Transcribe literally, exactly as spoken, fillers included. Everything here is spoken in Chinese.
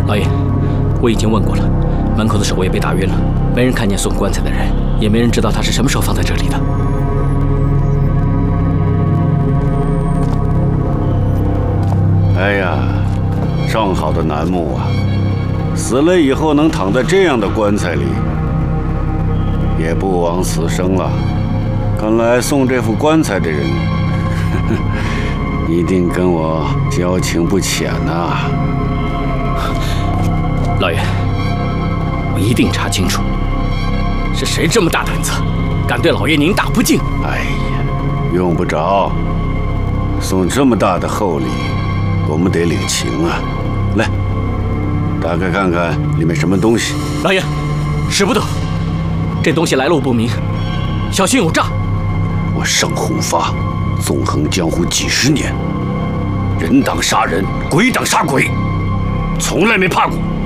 老爷，我已经问过了，门口的守卫被打晕了，没人看见送棺材的人，也没人知道他是什么时候放在这里的。 哎呀，上好的楠木啊，死了以后能躺在这样的棺材里，也不枉此生啊！看来送这副棺材的人，呵呵，一定跟我交情不浅呐、啊。 老爷，我一定查清楚，是谁这么大胆子，敢对老爷您大不敬？ 哎呀，用不着，送这么大的厚礼，我们得领情啊！来，打开看看里面什么东西。 老爷，使不得，这东西来路不明，小心有诈。 我盛弘发，纵横江湖几十年，人挡杀人，鬼挡杀鬼，从来没怕过。